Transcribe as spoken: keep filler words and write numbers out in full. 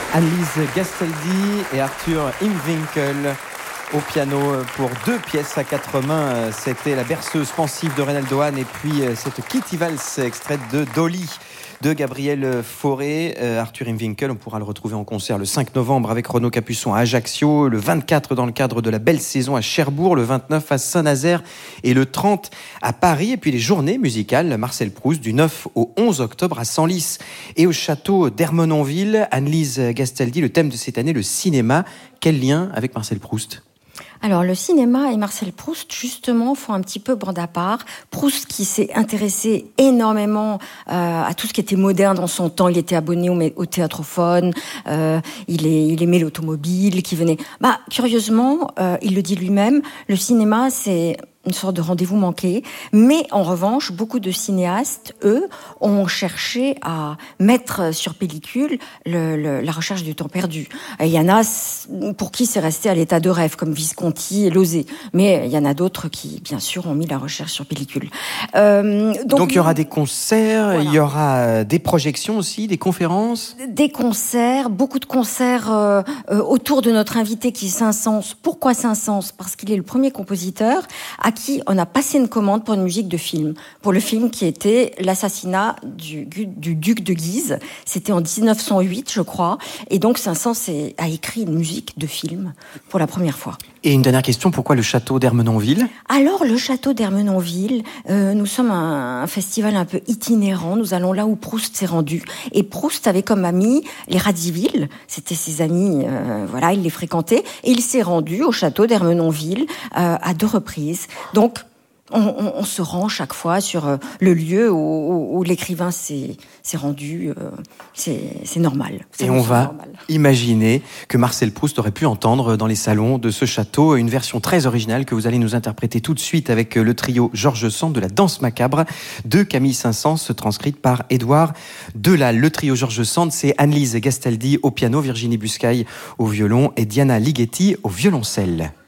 Anneliese Gastaldi et Arthur Imwinkel au piano pour deux pièces à quatre mains. C'était la berceuse pensive de Reynaldo Hahn et puis cette Kitty Valse extraite de Dolly de Gabriel Fauré. Euh, Arthur Imwinkel, on pourra le retrouver en concert le cinq novembre avec Renaud Capuçon à Ajaccio, le vingt-quatre dans le cadre de la belle saison à Cherbourg, le vingt-neuf à Saint-Nazaire et le trente à Paris. Et puis les journées musicales Marcel Proust du neuf au onze octobre à Senlis et au château d'Ermenonville. Anneliese Gastaldi, le thème de cette année, le cinéma. Quel lien avec Marcel Proust ? Alors, le cinéma et Marcel Proust, justement, font un petit peu bande à part. Proust, qui s'est intéressé énormément euh, à tout ce qui était moderne dans son temps. Il était abonné au, au théâtrophone, euh, il, est, il aimait l'automobile, qui venait... Bah, curieusement, euh, il le dit lui-même, le cinéma, c'est une sorte de rendez-vous manqué. Mais en revanche, beaucoup de cinéastes, eux, ont cherché à mettre sur pellicule le, le, la recherche du temps perdu. Il y en a pour qui c'est resté à l'état de rêve, comme Visconti et Lozé. Mais il y en a d'autres qui, bien sûr, ont mis la recherche sur pellicule. Euh, donc, donc il y aura des concerts, voilà. Il y aura des projections aussi, des conférences. Des concerts, beaucoup de concerts euh, euh, autour de notre invité qui est Saint-Saëns. Pourquoi Saint-Saëns ? Parce qu'il est le premier compositeur à qui on a passé une commande pour une musique de film. Pour le film qui était l'assassinat du, du duc de Guise. C'était en dix-neuf cent huit, je crois. Et donc Saint-Saëns a écrit une musique de film pour la première fois. Et une dernière question, pourquoi le château d'Ermenonville ? Alors, le château d'Ermenonville, euh, nous sommes un, un festival un peu itinérant. Nous allons là où Proust s'est rendu. Et Proust avait comme amis les Radziwiłł. C'était ses amis, euh, voilà, il les fréquentait. Et il s'est rendu au château d'Ermenonville euh, à deux reprises. Donc, on, on, on se rend chaque fois sur euh, le lieu où, où, où l'écrivain s'est, s'est rendu. Euh, c'est, c'est normal. Ça Et on va normal. imaginer que Marcel Proust aurait pu entendre dans les salons de ce château une version très originale que vous allez nous interpréter tout de suite avec le trio Georges Sand de la Danse macabre de Camille Saint-Saëns, transcrite par Édouard Delal. Le trio Georges Sand, c'est Anneliese Gastaldi au piano, Virginie Buscaille au violon et Diana Ligeti au violoncelle.